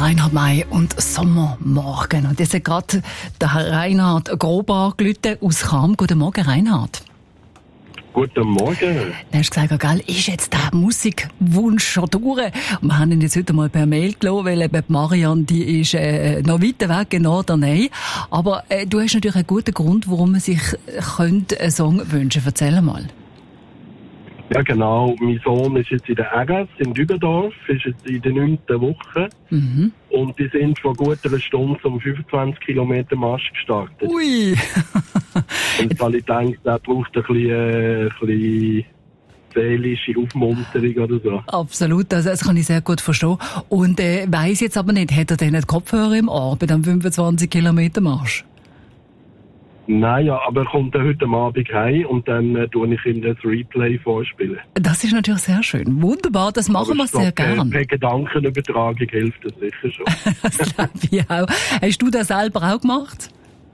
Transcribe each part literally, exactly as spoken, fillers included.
Reinhard May und Sommermorgen. Und jetzt hat gerade der Herr Reinhard grob angerufen aus Cham. Guten Morgen, Reinhard. Guten Morgen. Du hast gesagt, gell, ist jetzt der Musikwunsch schon durch? Und wir haben ihn jetzt heute mal per Mail gelassen, weil eben die Marianne, die ist äh, noch weiter weg, genau daneben. Aber äh, du hast natürlich einen guten Grund, warum man sich könnte einen Song wünschen. Erzähl mal. Ja, genau. Mein Sohn ist jetzt in der Ägas in Dübendorf, ist jetzt in der neunten Woche. Mhm. Und die sind vor gut einer Stunde um fünfundzwanzig Kilometer Marsch gestartet. Ui! Und weil ich denke, der braucht ein bisschen, äh, ein bisschen seelische Aufmunterung oder so. Absolut, also das kann ich sehr gut verstehen. Und äh, weiss jetzt aber nicht, hat er denn nicht Kopfhörer im Ohr bei dem fünfundzwanzig Kilometer Marsch? Nein, ja, aber er kommt dann heute Abend heim und dann äh, tue ich ihm das Replay vorspielen. Das ist natürlich sehr schön. Wunderbar, das machen wir sehr gerne. Per Gedankenübertragung hilft das sicher schon. Das glaube ich auch. Hast du das selber auch gemacht?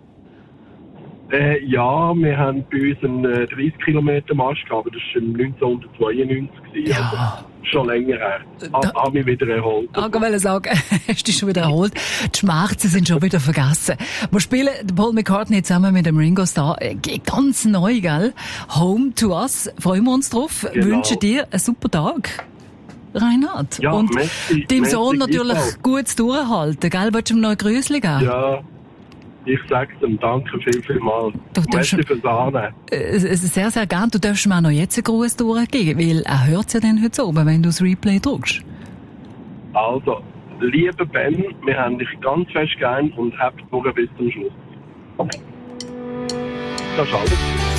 Äh, ja, wir haben bei uns einen äh, dreißig Kilometer Marsch gehabt, aber das war neunzehnhundertzweiundneunzig. Ja. Also schon länger her. Habe hab mich wieder erholt. Ich wollte sagen, hast du dich schon wieder erholt? Die Schmerzen sind schon wieder vergessen. Wir spielen Paul McCartney zusammen mit dem Ringo Starr. Ganz neu, gell? Home to Us. Freuen wir uns drauf. Genau. Wünschen dir einen super Tag. Reinhard. Ja, und merci, deinem merci Sohn natürlich gut durchhalten, gell? Willst du ihm noch ein Grüßchen geben? Ja. Ich sag's ihm, danke viel, viel mal. Merci fürs Annehmen. Äh, sehr, sehr gern. Du darfst mir auch noch jetzt einen Gruß durchgeben, weil er hört es ja dann heute oben, wenn du das Replay drückst. Also, lieber Ben, wir haben dich ganz fest gern und habt nur bis zum Schluss. Das ist alles.